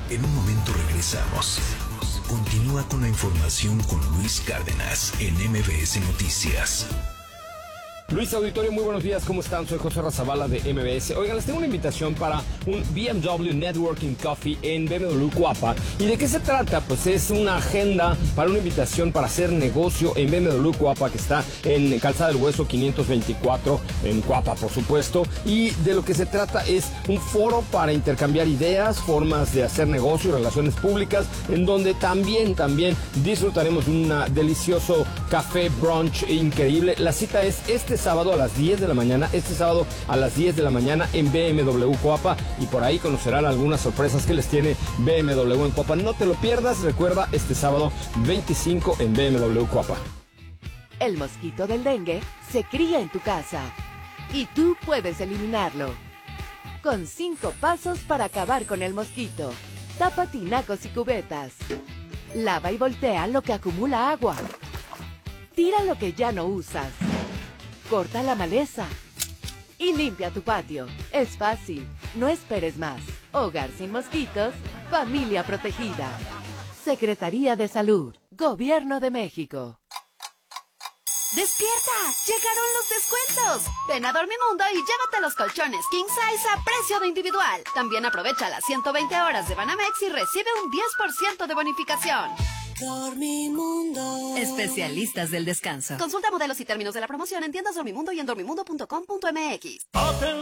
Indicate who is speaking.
Speaker 1: En un momento regresamos. Continúa con la información con Luis Cárdenas en MBS Noticias.
Speaker 2: Luis Auditorio, muy buenos días, ¿cómo están? Soy José Razabala de MBS. Oigan, les tengo una invitación para un BMW Networking Coffee en BMW Cuapa. ¿Y de qué se trata? Pues es una agenda para una invitación para hacer negocio en BMW Cuapa, que está en Calzada del Hueso 524, en Cuapa, por supuesto. Y de lo que se trata es un foro para intercambiar ideas, formas de hacer negocio, relaciones públicas, en donde también disfrutaremos de un delicioso café brunch increíble. La cita es este sábado a las 10 de la mañana, en BMW Cuapa, y por ahí conocerán algunas sorpresas que les tiene BMW en Cuapa. No te lo pierdas, recuerda, este sábado 25 en BMW Cuapa.
Speaker 3: El mosquito del dengue se cría en tu casa y tú puedes eliminarlo. Con 5 pasos para acabar con el mosquito. Tapa tinacos y cubetas. Lava y voltea lo que acumula agua. Tira lo que ya no usas. Corta la maleza y limpia tu patio. Es fácil, no esperes más. Hogar sin mosquitos, familia protegida. Secretaría de Salud, Gobierno de México.
Speaker 4: ¡Despierta! ¡Llegaron los descuentos! Ven a Dormimundo y llévate los colchones King Size a precio de individual. También aprovecha las 120 horas de Banamex y recibe un 10% de bonificación.
Speaker 5: Dormimundo.
Speaker 4: Especialistas del descanso. Consulta modelos y términos de la promoción en tiendas Dormimundo y en dormimundo.com.mx.